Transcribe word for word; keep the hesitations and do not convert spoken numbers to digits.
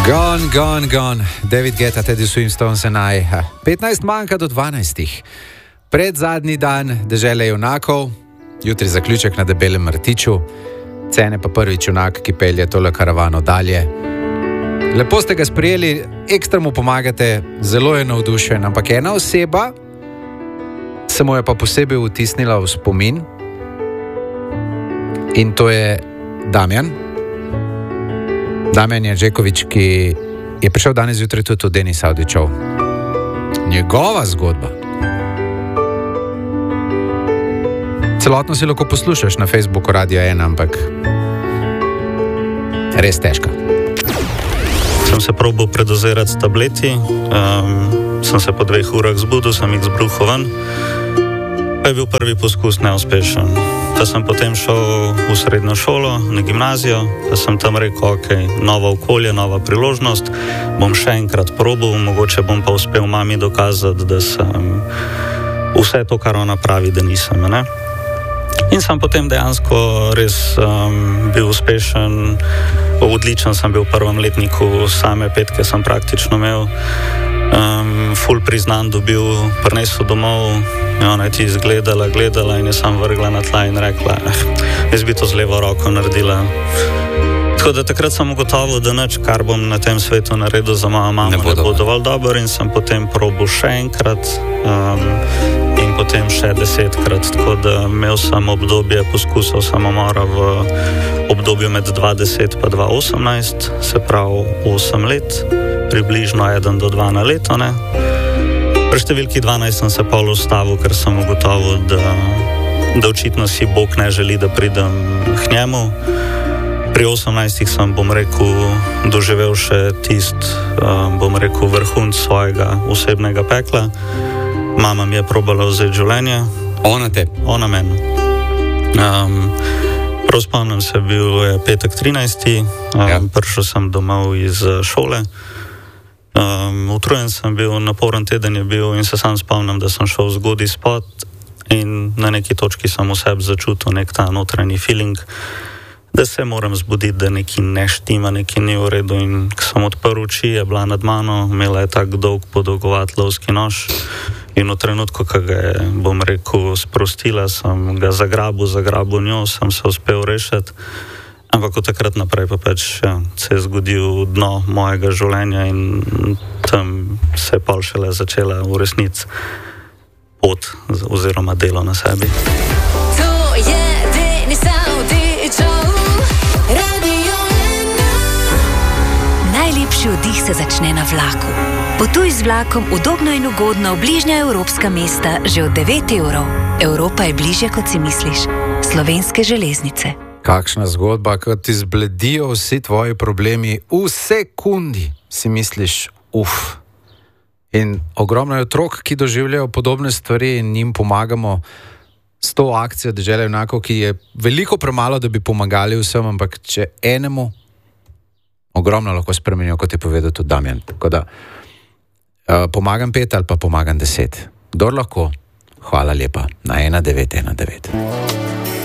Gone, gone, gone. David Guetta, Teddy Swimstones in I. petnajst manjka do dvanajstih. Pred zadnji dan dežele junakov, jutri zaključek na Debelem rtiču, Cene pa prvič junak, ki pelje tole karavano dalje. Lepo ste ga sprejeli, ekstra mu pomagate, zelo je navdušen, ampak ena oseba se mu je pa posebej vtisnila v spomin in to je Damjan. Damjan Ježekovič, ki je prišel danes zjutraj tudi v Denis Audičov. Njegova zgodba. Celotno si lahko poslušaš na Facebooku Radio ena, ampak res težka. Sem se probal predozirati s tableti, um, sem se po dveh urah zbudil, sem jih zbruhal ven, pa je bil prvi poskus neuspešen. Da sem potem šel v srednjo šolo, na gimnazijo, da sem tam rekel, ok, novo okolje, nova priložnost, bom še enkrat probal, mogoče bom pa uspel mami dokazati, da sem vse to, kar ona pravi, da nisem, ne? In sem potem dejansko res um, bil uspešen, odličen sem bil v prvem letniku, same petke sem praktično imel, um, ful priznan dobil, prinesel domov, ona je ti izgledala, gledala in je sam vrgla na tla in rekla, eh, jaz bi to z levo roko naredila. Tako da takrat sem ugotovil, da nič, kar bom na tem svetu naredil za mojo mamo, ne bo, ne bo dovolj dober in sem potem probal še enkrat um, in potem še desetkrat. Tako da imel sem obdobje poskusov samomora v obdobju med dva deset pa dva osemnajst, se pravi osem let, približno eden do dva na leto, ne. Pri številki dvanajst sem se pol ustavil, ker sem ugotovil, da, da očitno si Bog ne želi, da pridem k njemu. Pri osemnajstih sem, bom rekel, doživel še tist, um, bom rekel, vrhunc svojega osebnega pekla. Mama mi je probala vzeti življenje. Ona te? Ona meni. Um, prav spomnim se, bil je petek trinajsti Um, ja. Prišel sem domov iz šole. Um, utrujen sem bil, naporen teden je bil in se sam spomnim, da sem šel zgodaj spat in na neki točki sem v sebi začutil nek ta notranji feeling, da se moram zbuditi, da nekaj ne štima, nekaj ni v redu in ko sem odprl oči, je bila nad mano, imela je tak dolg podolgovat lovski nož in v trenutku, ko ga je, bom rekel, sprostila, sem ga zagrabil, zagrabil njo, sem se uspel rešiti, ampak od takrat naprej pa pač ja, se je zgodil dno mojega življenja in tam se je pol šele začela v resnici pot oziroma delo na sebi. To je Denis Audičov. Najlepši oddih se začne na vlaku. Potuj z vlakom udobno in ugodno v bližnja evropska mesta že od devet evrov. Evropa je bližje, kot si misliš. Slovenske železnice. Kakšna zgodba, kot ti zbledijo vsi tvoji problemi v sekundi, si misliš, uf. In ogromno je otrok, ki doživljajo podobne stvari in njim pomagamo s to akcijo Dežele junakov, ki je veliko premalo, da bi pomagali vsem, ampak če enemu ogromno lahko spremenijo, kot je povedal tudi Damjan. Tako da uh, pomagam pet ali pa pomagam deset. Kdor lahko, hvala lepa na ena devet ena devet.